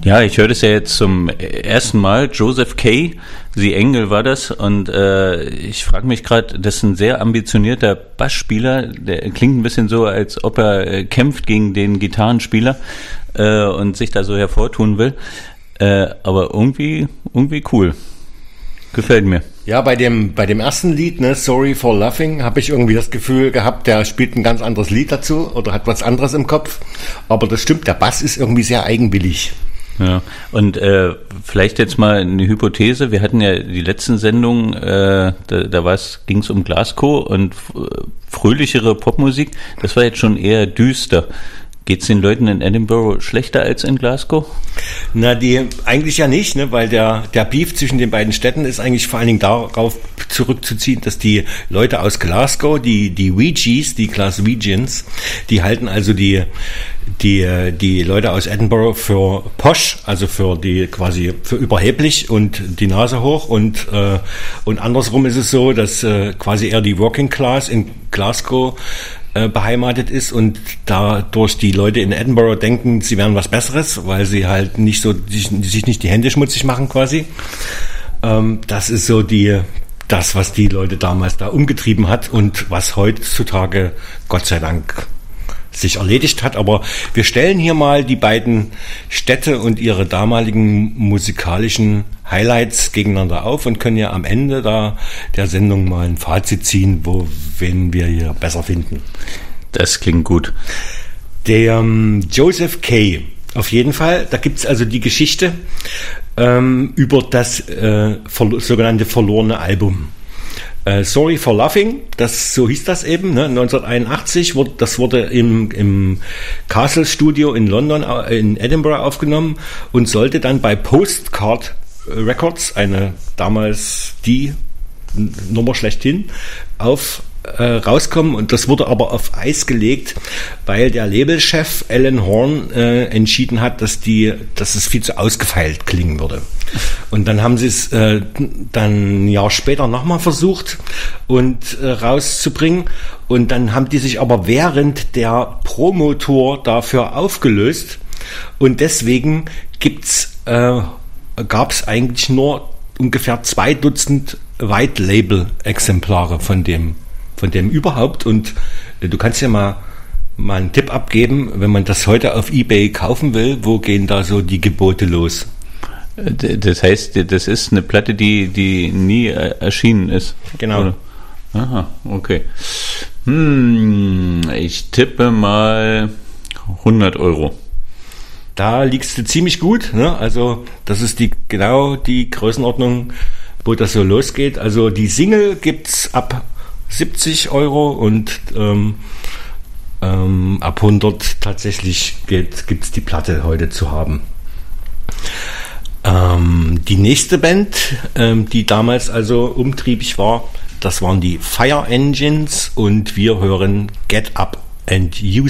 Ja, ich höre das ja jetzt zum ersten Mal. Joseph Kay, The Engel war das. Und ich frage mich gerade, das ist ein sehr ambitionierter Bassspieler. Der klingt ein bisschen so, als ob er kämpft gegen den Gitarrenspieler und sich da so hervortun will. Aber irgendwie cool. Gefällt mir. Ja, bei dem ersten Lied, ne, Sorry for Laughing, habe ich irgendwie das Gefühl gehabt, der spielt ein ganz anderes Lied dazu oder hat was anderes im Kopf. Aber das stimmt, der Bass ist irgendwie sehr eigenwillig. Ja, und vielleicht jetzt mal eine Hypothese. Wir hatten ja die letzten Sendungen, da ging es um Glasgow und fröhlichere Popmusik. Das war jetzt schon eher düster. Geht's den Leuten in Edinburgh schlechter als in Glasgow? Na, eigentlich ja nicht, ne, weil der Beef zwischen den beiden Städten ist eigentlich vor allen Dingen darauf zurückzuziehen, dass die Leute aus Glasgow, die Weegies, die Glaswegians, die halten also die Leute aus Edinburgh für posch, also für überheblich und die Nase hoch und andersrum ist es so, dass quasi eher die Working Class in Glasgow beheimatet ist und dadurch die Leute in Edinburgh denken, sie wären was Besseres, weil sie halt sich nicht die Hände schmutzig machen quasi. Das ist so das, was die Leute damals da umgetrieben hat und was heutzutage Gott sei Dank sich erledigt hat. Aber wir stellen hier mal die beiden Städte und ihre damaligen musikalischen Highlights gegeneinander auf und können ja am Ende der Sendung mal ein Fazit ziehen, wen wir hier besser finden. Das klingt gut. Der Joseph Kay, auf jeden Fall, da gibt's also die Geschichte über das sogenannte verlorene Album. Sorry for Laughing, so hieß das eben, ne? 1981 wurde im Castle Studio in London, in Edinburgh aufgenommen und sollte dann bei Postcard Records, damals die Nummer schlechthin, rauskommen, und das wurde aber auf Eis gelegt, weil der Labelchef Alan Horn entschieden hat, dass es viel zu ausgefeilt klingen würde. Und dann haben sie es dann ein Jahr später nochmal versucht und rauszubringen, und dann haben die sich aber während der Promotour dafür aufgelöst, und deswegen gab es eigentlich nur ungefähr 2 Dutzend White-Label-Exemplare von dem überhaupt, und du kannst ja mal einen Tipp abgeben, wenn man das heute auf eBay kaufen will, wo gehen da so die Gebote los? Das heißt, das ist eine Platte, die nie erschienen ist? Genau. Oder? Aha, okay. Ich tippe mal 100 €. Da liegst du ziemlich gut, ne? Also das ist genau die Größenordnung, wo das so losgeht. Also die Single gibt's ab 70 € und ab 100 tatsächlich gibt's die Platte heute zu haben. Die nächste Band, die damals also umtriebig war, das waren die Fire Engines, und wir hören Get Up and Use